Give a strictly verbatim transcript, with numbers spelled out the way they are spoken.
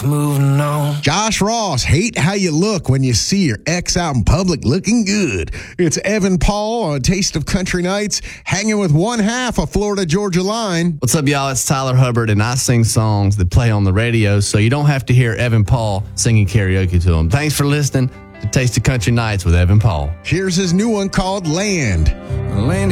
moving on. Josh Ross, hate how you look when you see your ex out in public looking good. It's Evan Paul on Taste of Country Nights, hanging with one half of Florida Georgia Line. What's up, y'all? It's Tyler Hubbard, and I sing songs that play on the radio, so you don't have to hear Evan Paul singing karaoke to them. Thanks for listening to Taste of Country Nights with Evan Paul. Here's his new one called Land. Land